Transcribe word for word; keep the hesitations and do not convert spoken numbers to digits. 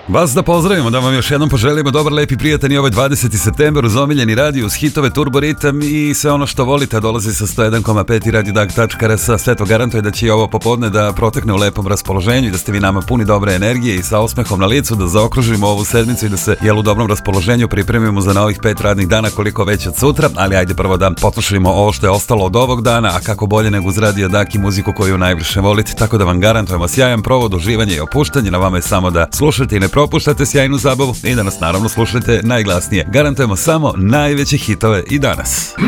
Vas da pozdravimo, da vam još jednom poželimo dobar, lepi, prijatan i ovaj dvadeseti september uz omiljeni radio, uz hitove, turboritam i sve ono što volite. Dolazi sa sto jedan zarez pet i radio dag tačka r s. Sve to garantuje da će i ovo popodne da protekne u lepom raspoloženju i da ste vi nama puni dobre energije i sa osmehom na licu, da zaokružimo ovu sedmicu i da se jel u dobrom raspoloženju pripremimo za novih pet radnih dana, koliko već od sutra. Ali ajde prvo da poslušamo ovo što je ostalo od ovog dana, a kako bolje nego uz radio Dak i muziku koju najviše volite, tako da vam garantujemo sjajan provod, uživanje i opuštanje. Na vama je samo da slušate i ne propuštate sjajnu zabavu i da nas naravno slušate najglasnije. Garantujemo samo najveće hitove i danas.